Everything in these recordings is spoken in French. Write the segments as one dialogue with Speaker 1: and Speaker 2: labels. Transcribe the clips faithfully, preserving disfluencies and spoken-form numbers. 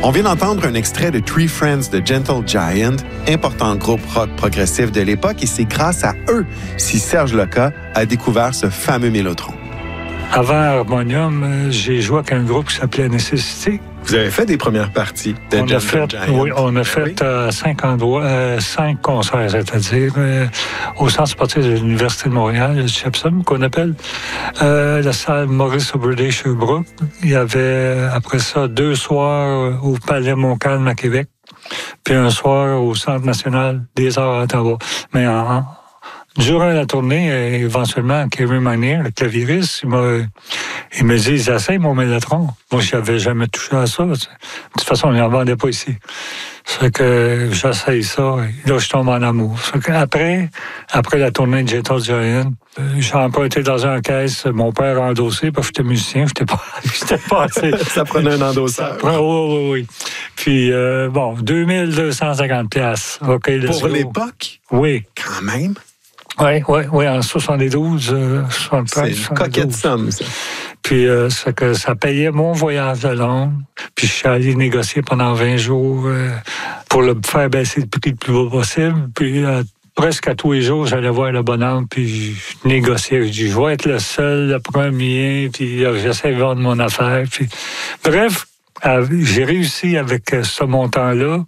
Speaker 1: On vient d'entendre un extrait de Three Friends de Gentle Giant, important groupe rock progressif de l'époque, et c'est grâce à eux si Serge Lucas a découvert ce fameux Mélotron.
Speaker 2: Avant Harmonium, j'ai joué avec un groupe qui s'appelait Nécessité.
Speaker 1: Vous avez fait des premières parties de
Speaker 2: on
Speaker 1: Gentle
Speaker 2: a fait,
Speaker 1: Giant.
Speaker 2: Oui, on a fait
Speaker 1: oui.
Speaker 2: euh, cinq endroits, euh, cinq concerts, c'est-à-dire euh, au centre sportif de l'Université de Montréal, le Chepsom, qu'on appelle, euh, la salle Maurice O'Brady Sherbrooke. Il y avait, après ça, deux soirs au Palais Montcalm à Québec, puis un soir au Centre national des arts à Ottawa. Mais en, durant la tournée, éventuellement, Kerry Manier, le clavieriste, il m'a, il me dit, ils essayent mon Mélotron. Moi, je n'avais jamais touché à ça. De toute façon, on n'en vendait pas ici. C'est que j'essaye ça, et là, je tombe en amour. C'est qu'après, après la tournée de Gentle Giant, j'ai emprunté dans un caisse, mon père a endossé, parce que j'étais musicien, j'étais pas, j'étais pas assez.
Speaker 1: Ça prenait un endosseur.
Speaker 2: Oui, oui, oui. Puis, euh, bon, deux mille deux cent cinquante piastres. OK, let's
Speaker 1: Pour
Speaker 2: go.
Speaker 1: l'époque?
Speaker 2: Oui.
Speaker 1: Quand même.
Speaker 2: Oui, oui, oui, en soixante-douze, euh, soixante-treize,
Speaker 1: c'est une coquette somme, ça.
Speaker 2: Puis euh, c'est que ça payait mon voyage à Londres. Puis je suis allé négocier pendant vingt jours euh, pour le faire baisser le prix le plus bas possible. Puis euh, presque à tous les jours, j'allais voir le bonhomme, puis je négociais. Je dis, je vais être le seul, le premier, puis euh, j'essaie de vendre mon affaire. Puis... Bref, euh, j'ai réussi avec euh, ce montant-là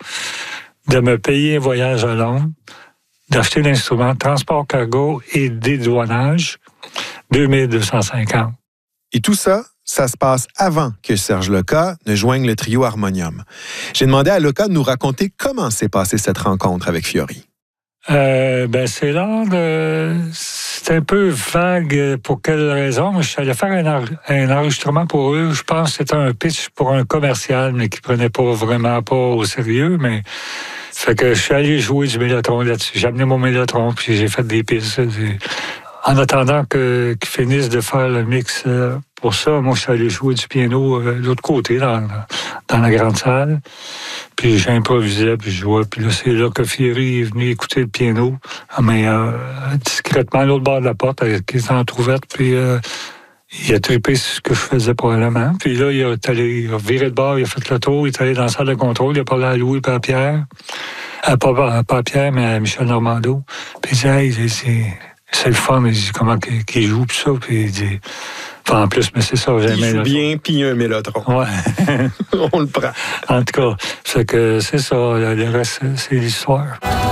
Speaker 2: de me payer un voyage à Londres, d'acheter l'instrument, transport cargo et dédouanage, deux mille deux cent cinquante.
Speaker 1: Et tout ça, ça se passe avant que Serge Lucas ne joigne le trio Harmonium. J'ai demandé à Lucas de nous raconter comment s'est passée cette rencontre avec Fiori.
Speaker 2: Euh, ben c'est là, de... c'est un peu vague pour quelle raison. Je suis allé faire un, ar... un enregistrement pour eux. Je pense que c'était un pitch pour un commercial, mais qui prenait pas vraiment pas au sérieux, mais... Fait que je suis allé jouer du Mélotron là-dessus. J'ai amené mon Mélotron, puis j'ai fait des pistes. Des... En attendant que, qu'ils finissent de faire le mix pour ça, moi, je suis allé jouer du piano de l'autre côté, dans, dans la grande salle. Puis j'improvisais, puis je jouais. Puis là, c'est là que Fiori est venu écouter le piano, mais euh, discrètement à l'autre bord de la porte, avec les entrouvertes, puis... Euh, il a trippé sur ce que je faisais probablement. Puis là, il est allé il a viré de bord, il a fait le tour, il est allé dans la salle de contrôle, il a parlé à Louis et à Pierre. Euh, pas, pas à Pierre, mais à Michel Normando. Puis il dit, hey, c'est, c'est le fun. Il dit, comment qu'il joue, puis ça. Puis il dit, enfin, en plus, mais c'est ça, j'ai
Speaker 1: il
Speaker 2: aimé.
Speaker 1: Il joue bien, puis un Mélotron.
Speaker 2: Ouais.
Speaker 1: On le prend.
Speaker 2: En tout cas, c'est que c'est ça. Le reste, c'est l'histoire.